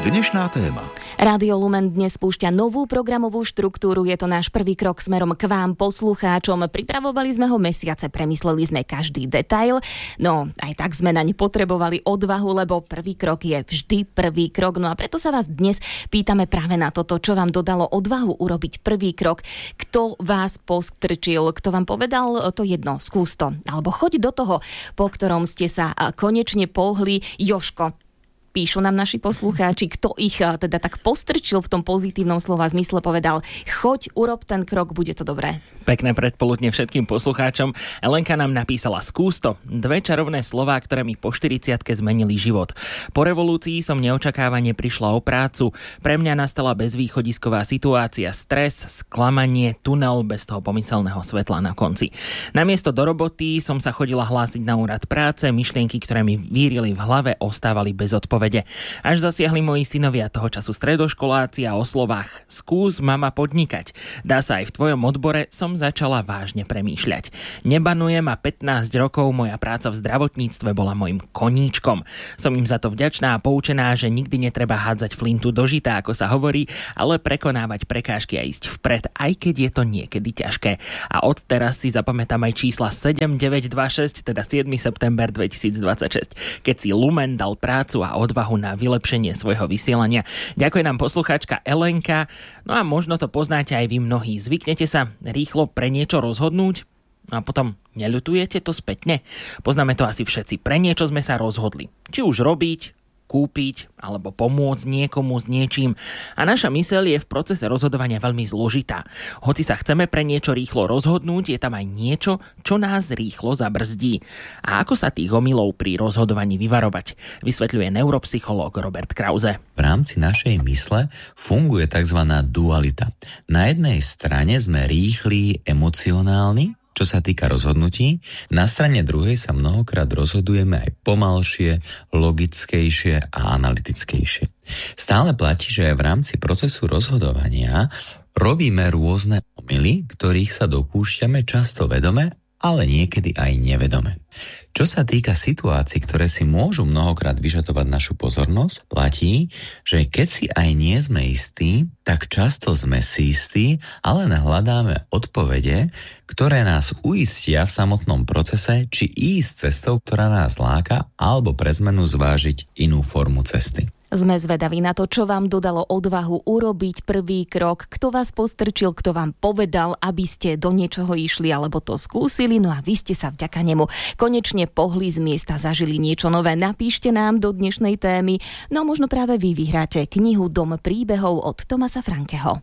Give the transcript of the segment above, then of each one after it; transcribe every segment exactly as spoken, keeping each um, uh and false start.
Dnešná téma. Rádio Lumen dnes spúšťa novú programovú štruktúru. Je to náš prvý krok smerom k vám, poslucháčom. Pripravovali sme ho mesiace, premysleli sme každý detail. No, aj tak sme naň potrebovali odvahu, lebo prvý krok je vždy prvý krok. No a preto sa vás dnes pýtame práve na toto, čo vám dodalo odvahu urobiť prvý krok. Kto vás postrčil, kto vám povedal to jedno, skús to. Alebo choď do toho, po ktorom ste sa konečne pohli. Jožko, píšu nám naši poslucháči, kto ich teda tak postrčil v tom pozitívnom slova zmysle, povedal: choď, urob ten krok, bude to dobré. Pekné predpoludne všetkým poslucháčom. Elenka nám napísala: skús to. Dve čarovné slová, ktoré mi po štyridsiatke zmenili život. Po revolúcii som neočakávane prišla o prácu. Pre mňa nastala bezvýchodisková situácia, stres, sklamanie, tunel bez toho pomyselného svetla na konci. Namiesto do roboty som sa chodila hlásiť na úrad práce, myšlienky, ktoré mi vírili v hlave, ostávali bez odpovede. Až zasiahli moji synovia, toho času stredoškoláci, a o slovách skús, mama, podnikať. Dá sa aj v tvojom odbore, som začala vážne premýšľať. Nebanujem a pätnásť rokov moja práca v zdravotníctve bola mojim koníčkom. Som im za to vďačná a poučená, že nikdy netreba hádzať flintu do žita, ako sa hovorí, ale prekonávať prekážky a ísť vpred, aj keď je to niekedy ťažké. A od teraz si zapamätám aj čísla sedem deväť dva šesť, teda siedmy september dvetisícdvadsaťšesť, keď si Lumen dal prácu a odvahu na vylepšenie svojho vysielania. Ďakujem nám poslucháčka Elenka. No a možno to poznáte aj vy mnohí. Zvyknete sa rýchlo pre niečo rozhodnúť a potom neľutujete to spätne? Poznáme to asi všetci. Pre niečo sme sa rozhodli. Či už robiť, kúpiť alebo pomôcť niekomu s niečím. A naša myseľ je v procese rozhodovania veľmi zložitá. Hoci sa chceme pre niečo rýchlo rozhodnúť, je tam aj niečo, čo nás rýchlo zabrzdí. A ako sa tých omylov pri rozhodovaní vyvarovať, vysvetľuje neuropsychológ Robert Krause. V rámci našej mysle funguje tzv. Dualita. Na jednej strane sme rýchli, emocionálni, čo sa týka rozhodnutí, na strane druhej sa mnohokrát rozhodujeme aj pomalšie, logickejšie a analytickejšie. Stále platí, že aj v rámci procesu rozhodovania robíme rôzne omyly, ktorých sa dopúšťame často vedome, ale niekedy aj nevedome. Čo sa týka situácií, ktoré si môžu mnohokrát vyžadovať našu pozornosť, platí, že keď si aj nie sme istí, tak často sme si istí, ale hľadáme odpovede, ktoré nás uistia v samotnom procese, či ísť cestou, ktorá nás láka, alebo pre zmenu zvážiť inú formu cesty. Sme zvedaví na to, čo vám dodalo odvahu urobiť prvý krok, kto vás postrčil, kto vám povedal, aby ste do niečoho išli alebo to skúsili, no a vy ste sa vďaka nemu konečne pohli z miesta, zažili niečo nové. Napíšte nám do dnešnej témy, no možno práve vy vyhráte knihu Dom príbehov od Thomasa Frankeho.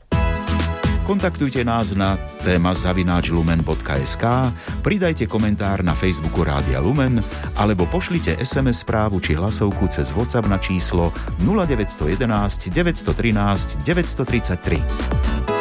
Kontaktujte nás na téma zavináč lumen bodka es ká, pridajte komentár na Facebooku Rádia Lumen alebo pošlite es em es správu či hlasovku cez WhatsApp na číslo nula deväť jedna jedna, deväť jedna tri, deväť tri tri.